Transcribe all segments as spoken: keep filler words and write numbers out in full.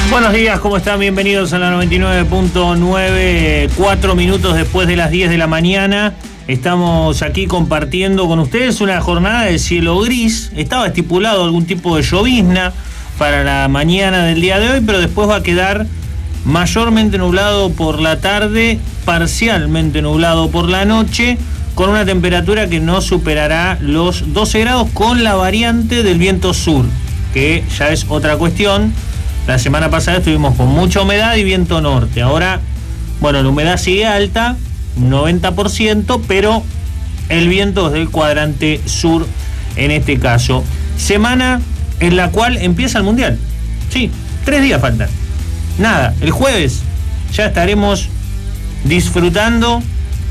Buenos días, ¿cómo están? Bienvenidos a la noventa y nueve punto nueve, cuatro minutos después de las diez de la mañana. Estamos aquí compartiendo con ustedes una jornada de cielo gris. Estaba estipulado algún tipo de llovizna para la mañana del día de hoy, pero después va a quedar mayormente nublado por la tarde, parcialmente nublado por la noche, con una temperatura que no superará los doce grados, con la variante del viento sur, que ya es otra cuestión. La semana pasada estuvimos con mucha humedad y viento norte. Ahora, bueno, la humedad sigue alta, noventa por ciento, pero el viento es del cuadrante sur en este caso. Semana en la cual empieza el Mundial. Sí, tres días faltan. Nada, el jueves ya estaremos disfrutando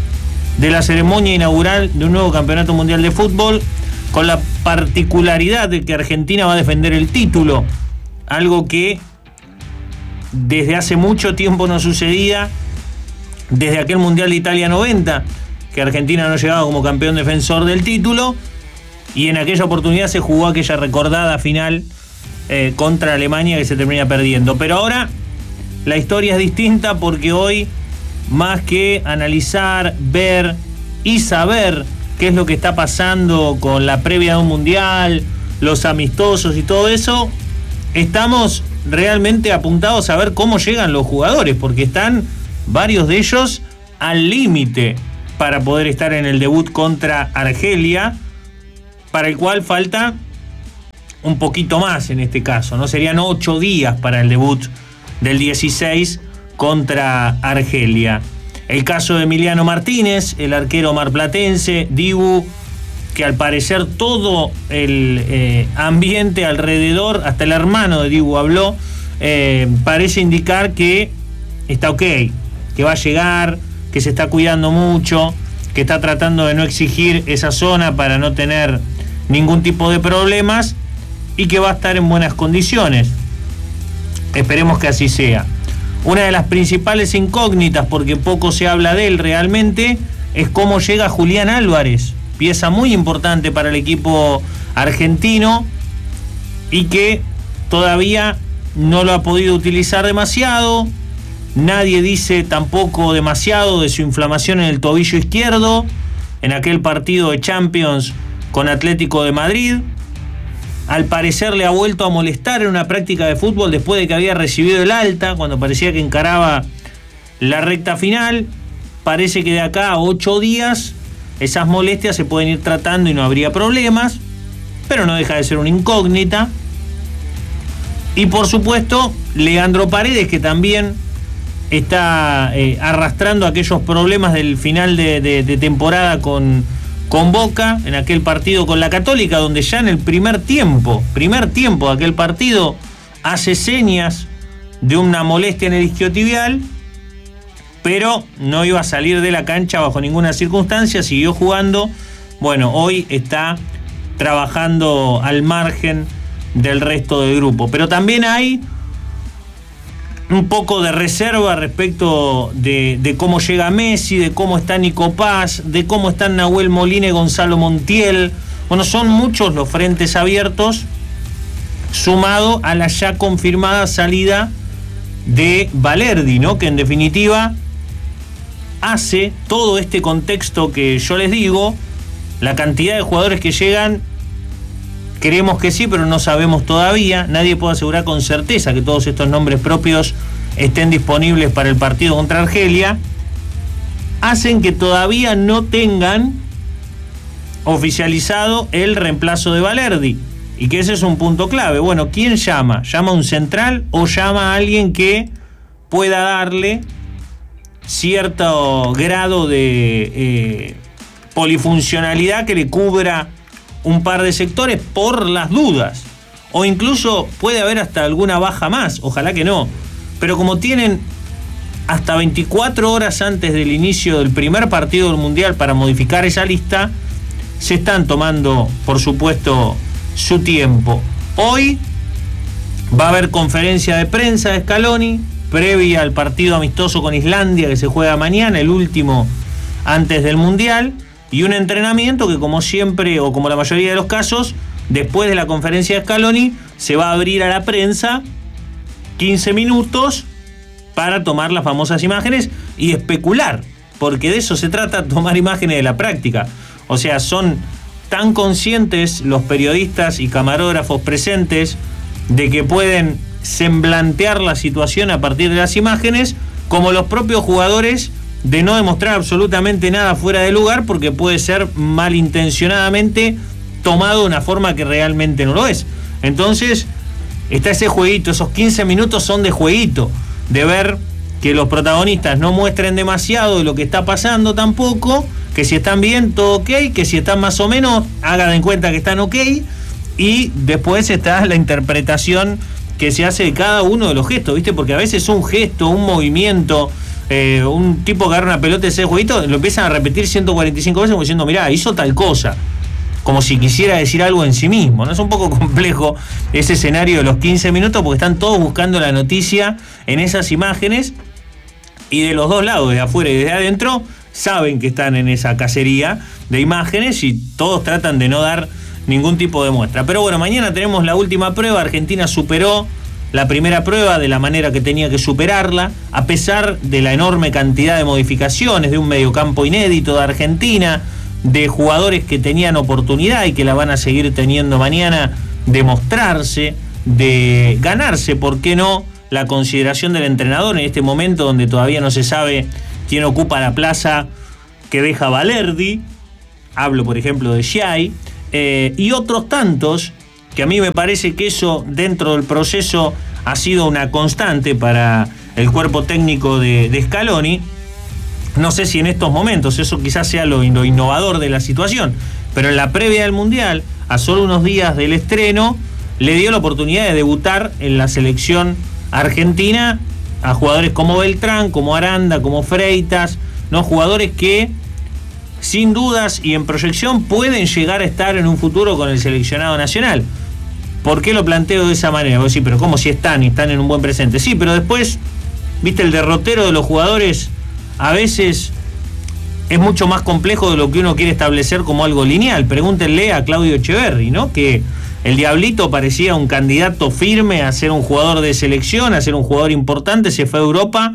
de la ceremonia inaugural de un nuevo campeonato mundial de fútbol, con la particularidad de que Argentina va a defender el título. Algo que desde hace mucho tiempo no sucedía, desde aquel Mundial de Italia noventa, que Argentina no llegaba como campeón defensor del título, y en aquella oportunidad se jugó aquella recordada final eh, contra Alemania que se termina perdiendo. Pero ahora la historia es distinta, porque hoy, más que analizar, ver y saber qué es lo que está pasando con la previa de un Mundial, los amistosos y todo eso, estamos realmente apuntados a ver cómo llegan los jugadores, porque están varios de ellos al límite para poder estar en el debut contra Argelia, para el cual falta un poquito más en este caso, ¿no? Serían ocho días para el debut del dieciséis contra Argelia. El caso de Emiliano Martínez, el arquero marplatense, Dibu, que al parecer todo el eh, ambiente alrededor, hasta el hermano de Dibu habló, eh, parece indicar que está ok, que va a llegar, que se está cuidando mucho, que está tratando de no exigir esa zona para no tener ningún tipo de problemas y que va a estar en buenas condiciones. Esperemos que así sea. Una de las principales incógnitas, porque poco se habla de él realmente, es cómo llega Julián Álvarez, pieza muy importante para el equipo argentino y que todavía no lo ha podido utilizar demasiado. Nadie dice tampoco demasiado de su inflamación en el tobillo izquierdo en aquel partido de Champions con Atlético de Madrid. Al parecer le ha vuelto a molestar en una práctica de fútbol después de que había recibido el alta, cuando parecía que encaraba la recta final. Parece que de acá a ocho días esas molestias se pueden ir tratando y no habría problemas, pero no deja de ser una incógnita. Y por supuesto, Leandro Paredes, que también está eh, arrastrando aquellos problemas del final de, de, de temporada con, con Boca, en aquel partido con la Católica, donde ya en el primer tiempo, primer tiempo de aquel partido, hace señas de una molestia en el isquiotibial, pero no iba a salir de la cancha bajo ninguna circunstancia, siguió jugando. Bueno, hoy está trabajando al margen del resto del grupo. Pero también hay un poco de reserva respecto de, de cómo llega Messi, de cómo está Nico Paz, de cómo están Nahuel Molina y Gonzalo Montiel. Bueno, son muchos los frentes abiertos, sumado a la ya confirmada salida de Valerdi, ¿no? Que en definitiva hace todo este contexto que yo les digo. La cantidad de jugadores que llegan, creemos que sí, pero no sabemos todavía. Nadie puede asegurar con certeza que todos estos nombres propios estén disponibles para el partido contra Argelia. Hacen que todavía no tengan oficializado el reemplazo de Valerdi, y que ese es un punto clave. Bueno, ¿quién llama? ¿Llama a un central o llama a alguien que pueda darle cierto grado de eh, polifuncionalidad, que le cubra un par de sectores por las dudas? O incluso puede haber hasta alguna baja más, ojalá que no. Pero como tienen hasta veinticuatro horas antes del inicio del primer partido del Mundial para modificar esa lista, se están tomando, por supuesto, su tiempo. Hoy va a haber conferencia de prensa de Scaloni previa al partido amistoso con Islandia, que se juega mañana, el último antes del Mundial, y un entrenamiento que, como siempre, o como la mayoría de los casos, después de la conferencia de Scaloni, se va a abrir a la prensa quince minutos para tomar las famosas imágenes y especular, porque de eso se trata, tomar imágenes de la práctica. O sea, son tan conscientes los periodistas y camarógrafos presentes de que pueden semblantear la situación a partir de las imágenes, como los propios jugadores de no demostrar absolutamente nada fuera de lugar, porque puede ser malintencionadamente tomado de una forma que realmente no lo es. Entonces está ese jueguito, esos quince minutos son de jueguito, de ver que los protagonistas no muestren demasiado de lo que está pasando tampoco, que si están bien, todo ok, que si están más o menos, hagan en cuenta que están ok, y después está la interpretación que se hace de cada uno de los gestos, ¿viste? Porque a veces un gesto, un movimiento, eh, un tipo que agarra una pelota de ese jueguito, lo empiezan a repetir ciento cuarenta y cinco veces como diciendo, mirá, hizo tal cosa, como si quisiera decir algo en sí mismo, ¿no? Es un poco complejo ese escenario de los quince minutos porque están todos buscando la noticia en esas imágenes, y de los dos lados, de afuera y de adentro, saben que están en esa cacería de imágenes y todos tratan de no dar ningún tipo de muestra. Pero bueno, mañana tenemos la última prueba. Argentina superó la primera prueba de la manera que tenía que superarla, a pesar de la enorme cantidad de modificaciones, de un mediocampo inédito de Argentina, de jugadores que tenían oportunidad y que la van a seguir teniendo mañana, de mostrarse, de ganarse, ¿por qué no?, la consideración del entrenador en este momento donde todavía no se sabe quién ocupa la plaza que deja Valerdi. Hablo, por ejemplo, de Schiai, eh, y otros tantos, que a mí me parece que eso dentro del proceso ha sido una constante para el cuerpo técnico de, de Scaloni. No sé si en estos momentos eso quizás sea lo, lo innovador de la situación, pero en la previa del Mundial, a solo unos días del estreno, le dio la oportunidad de debutar en la selección argentina a jugadores como Beltrán, como Aranda, como Freitas, ¿no? Jugadores que sin dudas y en proyección pueden llegar a estar en un futuro con el seleccionado nacional. ¿Por qué lo planteo de esa manera? Vos decís, pero ¿cómo si están y están en un buen presente? Sí, pero después, viste, el derrotero de los jugadores a veces es mucho más complejo de lo que uno quiere establecer como algo lineal. Pregúntenle a Claudio Echeverri, ¿no? Que el Diablito parecía un candidato firme a ser un jugador de selección, a ser un jugador importante, se fue a Europa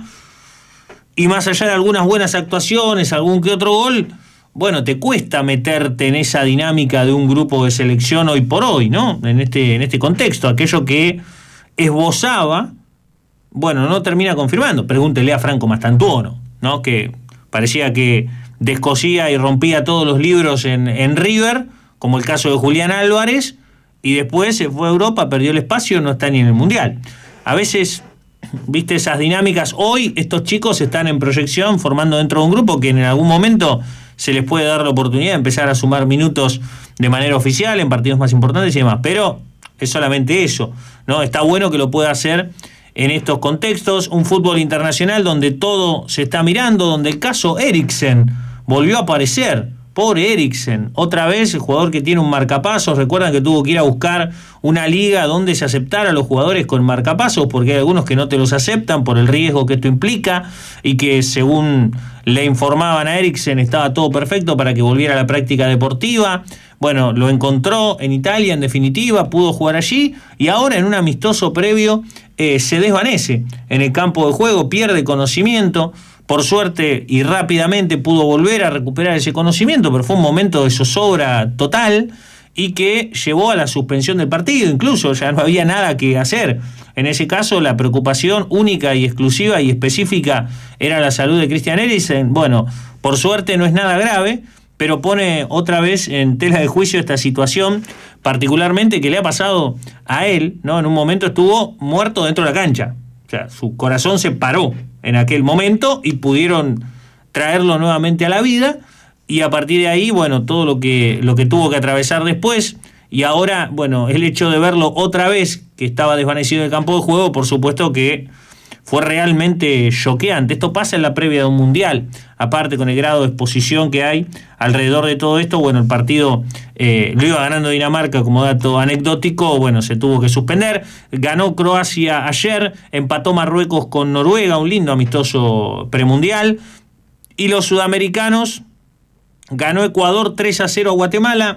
y más allá de algunas buenas actuaciones, algún que otro gol, bueno, te cuesta meterte en esa dinámica de un grupo de selección hoy por hoy, ¿no? En este, en este contexto, aquello que esbozaba, bueno, no termina confirmando. Pregúntele a Franco Mastantuono, ¿no? Que parecía que descosía y rompía todos los libros en, en River, como el caso de Julián Álvarez, y después se fue a Europa, perdió el espacio, no está ni en el Mundial. A veces, viste, esas dinámicas. Hoy estos chicos están en proyección, formando dentro de un grupo que en algún momento se les puede dar la oportunidad de empezar a sumar minutos de manera oficial en partidos más importantes y demás. Pero es solamente eso, ¿no? Está bueno que lo pueda hacer en estos contextos. Un fútbol internacional donde todo se está mirando, donde el caso Eriksen volvió a aparecer. Pobre Eriksen, otra vez el jugador que tiene un marcapasos. Recuerdan que tuvo que ir a buscar una liga donde se aceptara a los jugadores con marcapasos, porque hay algunos que no te los aceptan por el riesgo que esto implica, y que según le informaban a Eriksen estaba todo perfecto para que volviera a la práctica deportiva. Bueno, lo encontró en Italia en definitiva, pudo jugar allí y ahora en un amistoso previo eh, se desvanece en el campo de juego, pierde conocimiento. Por suerte y rápidamente pudo volver a recuperar ese conocimiento, pero fue un momento de zozobra total y que llevó a la suspensión del partido. Incluso ya no había nada que hacer. En ese caso, la preocupación única y exclusiva y específica era la salud de Christian Eriksen. Bueno, por suerte no es nada grave, pero pone otra vez en tela de juicio esta situación, particularmente que le ha pasado a él, ¿no? En un momento estuvo muerto dentro de la cancha. O sea, su corazón se paró en aquel momento y pudieron traerlo nuevamente a la vida, y a partir de ahí, bueno, todo lo que, lo que tuvo que atravesar después, y ahora, bueno, el hecho de verlo otra vez, que estaba desvanecido en el campo de juego, por supuesto que fue realmente choqueante. Esto pasa en la previa de un mundial, aparte con el grado de exposición que hay alrededor de todo esto. Bueno, el partido eh, lo iba ganando Dinamarca, como dato anecdótico, bueno, se tuvo que suspender. Ganó Croacia ayer, empató Marruecos con Noruega, un lindo amistoso premundial. Y los sudamericanos, ganó Ecuador tres a cero a Guatemala,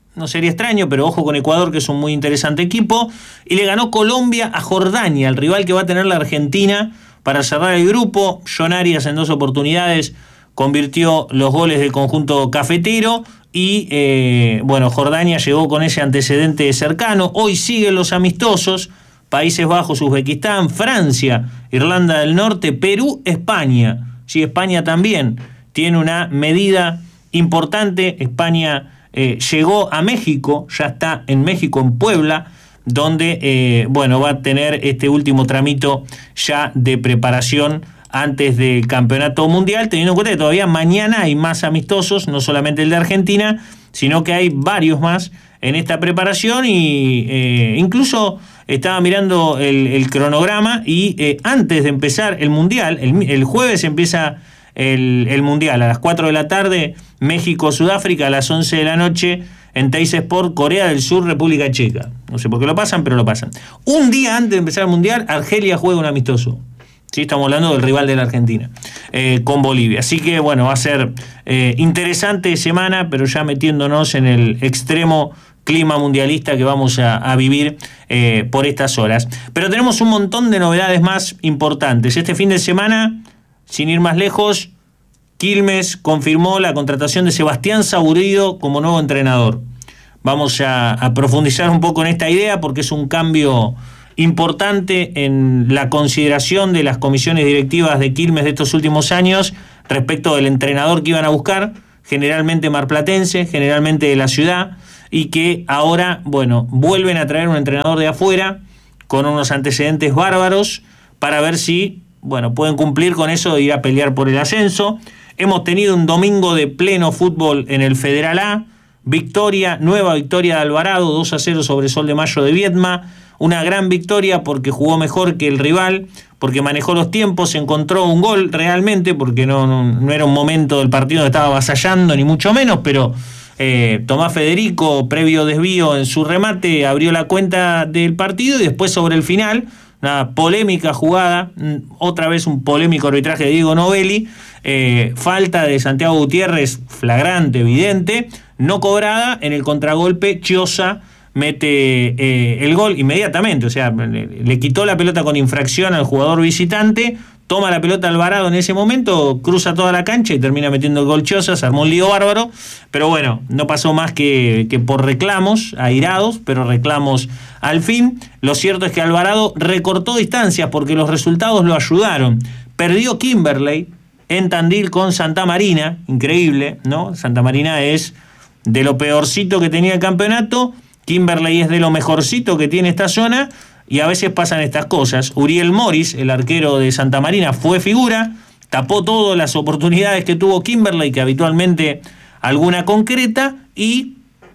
no sería extraño, pero ojo con Ecuador, que es un muy interesante equipo. Y le ganó Colombia a Jordania, el rival que va a tener la Argentina para cerrar el grupo. John Arias en dos oportunidades convirtió los goles del conjunto cafetero. Y eh, bueno, Jordania llegó con ese antecedente cercano. Hoy siguen los amistosos: Países Bajos, Uzbekistán, Francia, Irlanda del Norte, Perú, España. Sí, España también tiene una medida importante. España eh, llegó a México, ya está en México, en Puebla, donde eh, bueno, va a tener este último tramito ya de preparación antes del campeonato mundial, teniendo en cuenta que todavía mañana hay más amistosos, no solamente el de Argentina, sino que hay varios más en esta preparación. Y eh, incluso estaba mirando el, el cronograma y eh, antes de empezar el mundial, el, el jueves empieza el, el mundial a las cuatro de la tarde, México-Sudáfrica, a las once de la noche en Teis Sport, Corea del Sur, República Checa. No sé por qué lo pasan, pero lo pasan. Un día antes de empezar el mundial, Argelia juega un amistoso. Sí, estamos hablando del rival de la Argentina, eh, con Bolivia. Así que bueno, va a ser eh, interesante semana, pero ya metiéndonos en el extremo clima mundialista que vamos a, a vivir eh, por estas horas. Pero tenemos un montón de novedades más importantes. Este fin de semana, sin ir más lejos, Quilmes confirmó la contratación de Sebastián Saburido como nuevo entrenador. Vamos a, a profundizar un poco en esta idea porque es un cambio importante en la consideración de las comisiones directivas de Quilmes de estos últimos años respecto del entrenador que iban a buscar, generalmente marplatense, generalmente de la ciudad, y que ahora, bueno, vuelven a traer un entrenador de afuera con unos antecedentes bárbaros para ver si, bueno, pueden cumplir con eso de ir a pelear por el ascenso. Hemos tenido un domingo de pleno fútbol en el Federal A, victoria, nueva victoria de Alvarado, dos a cero sobre Sol de Mayo de Viedma. Una gran victoria porque jugó mejor que el rival, porque manejó los tiempos, encontró un gol realmente, porque no, no, no era un momento del partido que estaba avasallando, ni mucho menos, pero eh, Tomás Federico, previo desvío en su remate, abrió la cuenta del partido. Y después, sobre el final, una polémica jugada, otra vez un polémico arbitraje de Diego Novelli, eh, falta de Santiago Gutiérrez, flagrante, evidente, no cobrada. En el contragolpe, Chiosa mete eh, el gol inmediatamente, o sea, le, le quitó la pelota con infracción al jugador visitante, toma la pelota Alvarado en ese momento, cruza toda la cancha y termina metiendo el gol Chiosa. Se armó un lío bárbaro, pero bueno, no pasó más que, que por reclamos, airados, pero reclamos al fin. Lo cierto es que Alvarado recortó distancias porque los resultados lo ayudaron. Perdió Kimberley en Tandil con Santa Marina, increíble, ¿no? Santa Marina es de lo peorcito que tenía el campeonato, Kimberley es de lo mejorcito que tiene esta zona, y a veces pasan estas cosas. Uriel Morris, el arquero de Santa Marina, fue figura, tapó todas las oportunidades que tuvo Kimberley, que habitualmente alguna concreta, y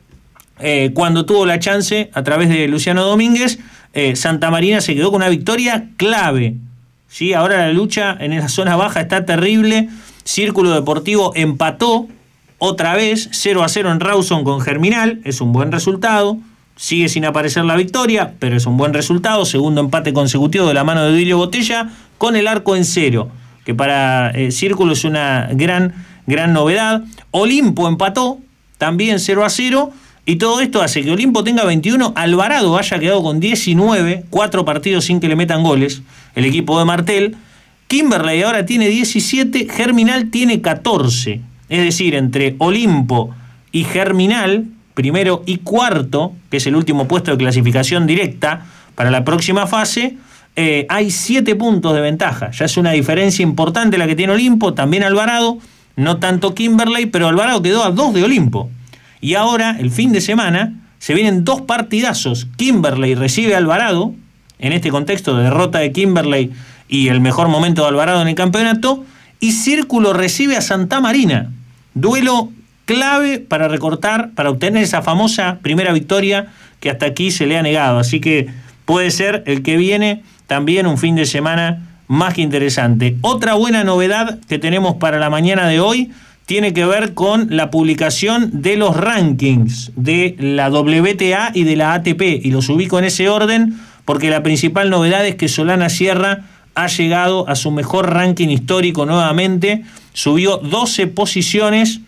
eh, cuando tuvo la chance, a través de Luciano Domínguez, eh, Santa Marina se quedó con una victoria clave. ¿Sí? Ahora la lucha en esa zona baja está terrible. Círculo Deportivo empató otra vez, cero a cero en Rawson con Germinal, es un buen resultado. Sigue sin aparecer la victoria, pero es un buen resultado. Segundo empate consecutivo de la mano de Duilio Botella, con el arco en cero, que para eh, Círculo es una gran, gran novedad. Olimpo empató, también cero a cero, y todo esto hace que Olimpo tenga veintiuno, Alvarado haya quedado con diecinueve, cuatro partidos sin que le metan goles, el equipo de Martel. Kimberley ahora tiene diecisiete, Germinal tiene catorce. Es decir, entre Olimpo y Germinal, primero y cuarto, que es el último puesto de clasificación directa para la próxima fase, eh, hay siete puntos de ventaja. Ya es una diferencia importante la que tiene Olimpo, también Alvarado, no tanto Kimberley, pero Alvarado quedó a dos de Olimpo. Y ahora, el fin de semana, se vienen dos partidazos. Kimberley recibe a Alvarado, en este contexto de derrota de Kimberley y el mejor momento de Alvarado en el campeonato, y Círculo recibe a Santa Marina. Duelo clave para recortar, para obtener esa famosa primera victoria que hasta aquí se le ha negado. Así que puede ser el que viene también un fin de semana más que interesante. Otra buena novedad que tenemos para la mañana de hoy tiene que ver con la publicación de los rankings de la W T A y de la A T P, y los ubico en ese orden porque la principal novedad es que Solana Sierra ha llegado a su mejor ranking histórico nuevamente, subió doce posiciones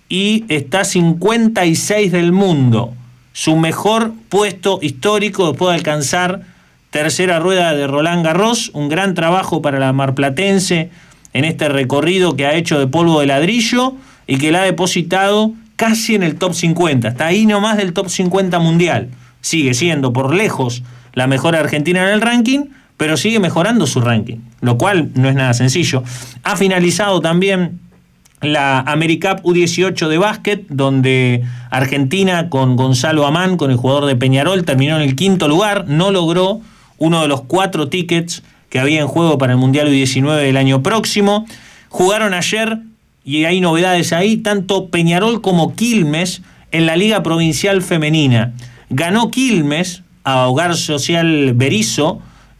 y está cincuenta y seis del mundo. Su mejor puesto histórico después de alcanzar tercera rueda de Roland Garros. Un gran trabajo para la marplatense en este recorrido que ha hecho de polvo de ladrillo y que la ha depositado casi en el top cincuenta. Está ahí nomás del top cincuenta mundial. Sigue siendo por lejos la mejor argentina en el ranking, pero sigue mejorando su ranking, lo cual no es nada sencillo. Ha finalizado también la AmeriCup U dieciocho de básquet, donde Argentina con Gonzalo Amán, con el jugador de Peñarol, terminó en el quinto lugar. No logró uno de los cuatro tickets que había en juego para el Mundial U diecinueve del año próximo. Jugaron ayer, y hay novedades ahí, tanto Peñarol como Quilmes en la Liga Provincial Femenina. Ganó Quilmes a Hogar Social Berizo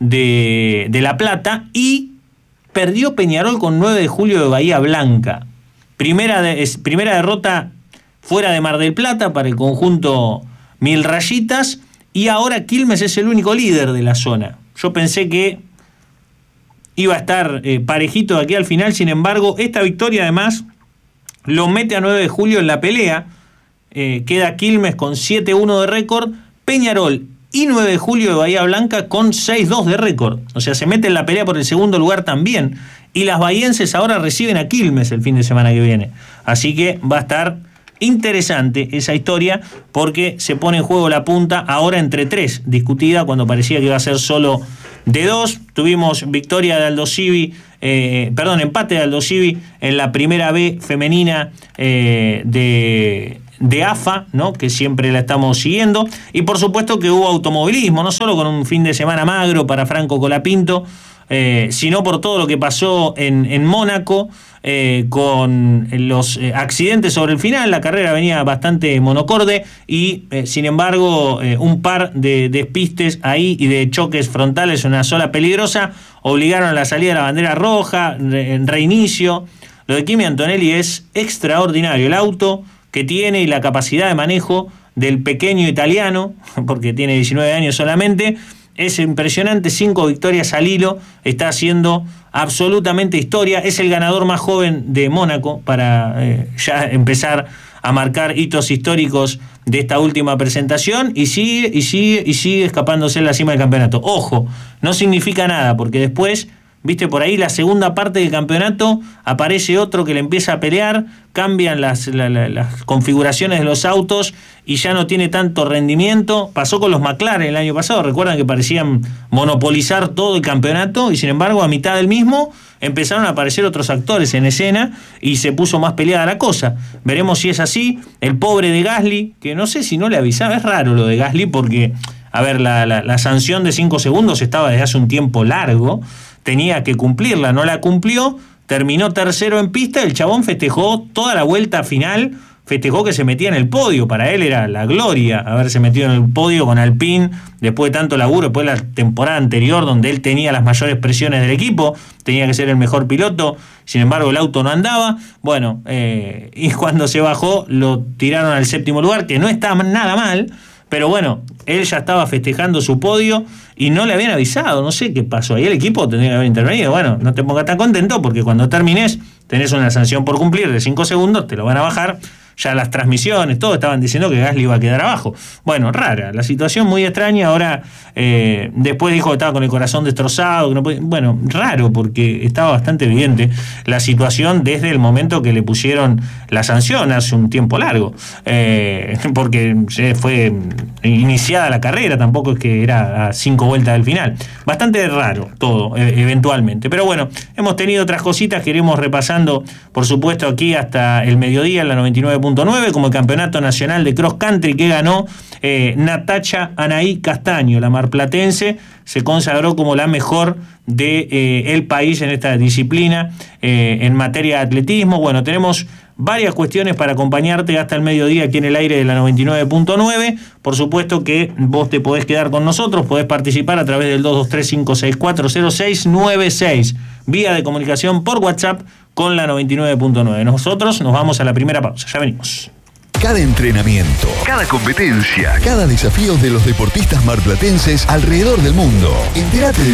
de, de La Plata, y perdió Peñarol con nueve de julio de Bahía Blanca. Primera, de, es, primera derrota fuera de Mar del Plata para el conjunto Mil Rayitas, y ahora Quilmes es el único líder de la zona. Yo pensé que iba a estar eh, parejito de aquí al final, sin embargo, esta victoria además lo mete a nueve de julio en la pelea. Eh, queda Quilmes con siete uno de récord, Peñarol y nueve de julio de Bahía Blanca con seis dos de récord. O sea, se mete en la pelea por el segundo lugar también. Y las bahienses ahora reciben a Quilmes el fin de semana que viene. Así que va a estar interesante esa historia, porque se pone en juego la punta ahora entre tres, discutida cuando parecía que iba a ser solo de dos. Tuvimos victoria de Aldo Civi, eh, perdón, empate de Aldo Civi en la primera B femenina eh, de... de A F A, ¿no?, que siempre la estamos siguiendo, y por supuesto que hubo automovilismo, no solo con un fin de semana magro para Franco Colapinto, eh, sino por todo lo que pasó en, en Mónaco, eh, con los eh, accidentes sobre el final. La carrera venía bastante monocorde y eh, sin embargo eh, un par de despistes ahí y de choques frontales, una sola peligrosa, obligaron a la salida de la bandera roja, re, reinicio. Lo de Kimi Antonelli es extraordinario, el auto que tiene y la capacidad de manejo del pequeño italiano, porque tiene diecinueve años solamente, es impresionante. Cinco victorias al hilo, está haciendo absolutamente historia, es el ganador más joven de Mónaco para eh, ya empezar a marcar hitos históricos de esta última presentación, y sigue y sigue y sigue escapándose en la cima del campeonato. Ojo, no significa nada, porque después, viste, por ahí la segunda parte del campeonato aparece otro que le empieza a pelear, cambian las, la, la, las configuraciones de los autos y ya no tiene tanto rendimiento. Pasó con los McLaren el año pasado, recuerdan que parecían monopolizar todo el campeonato y sin embargo a mitad del mismo empezaron a aparecer otros actores en escena y se puso más peleada la cosa. Veremos si es así. El pobre de Gasly, que no sé si no le avisaba, es raro lo de Gasly porque, a ver, la, la, la sanción de cinco segundos estaba desde hace un tiempo largo, tenía que cumplirla, no la cumplió, terminó tercero en pista, el chabón festejó toda la vuelta final, festejó que se metía en el podio, para él era la gloria haberse metido en el podio con Alpine, después de tanto laburo, después de la temporada anterior donde él tenía las mayores presiones del equipo, tenía que ser el mejor piloto, sin embargo el auto no andaba, bueno, eh, y cuando se bajó lo tiraron al séptimo lugar, que no está nada mal, pero bueno, él ya estaba festejando su podio y no le habían avisado, no sé qué pasó. Ahí el equipo tendría que haber intervenido. Bueno, no te pongas tan contento porque cuando termines tenés una sanción por cumplir de cinco segundos, te lo van a bajar. Ya las transmisiones, todo estaban diciendo que Gasly iba a quedar abajo. Bueno, rara, la situación muy extraña. Ahora, eh, después dijo que estaba con el corazón destrozado. Que no podía, bueno, raro, porque estaba bastante evidente la situación desde el momento que le pusieron la sanción hace un tiempo largo. Eh, porque fue iniciada la carrera, tampoco es que era a cinco vueltas del final. Bastante raro todo, eh, eventualmente. Pero bueno, hemos tenido otras cositas que iremos repasando, por supuesto, aquí hasta el mediodía en la noventa y nueve punto nueve, como el Campeonato Nacional de Cross Country que ganó eh, Natacha Anaí Castaño, la marplatense, se consagró como la mejor del de, eh, país en esta disciplina eh, en materia de atletismo. Bueno, tenemos varias cuestiones para acompañarte hasta el mediodía aquí en el aire de la noventa y nueve punto nueve. Por supuesto que vos te podés quedar con nosotros, podés participar a través del dos dos tres, cinco seis cuatro, cero seis nueve seis, vía de comunicación por WhatsApp con la noventa y nueve punto nueve. Nosotros nos vamos a la primera pausa, ya venimos. Cada entrenamiento, cada competencia, cada desafío de los deportistas marplatenses alrededor del mundo. Entérate de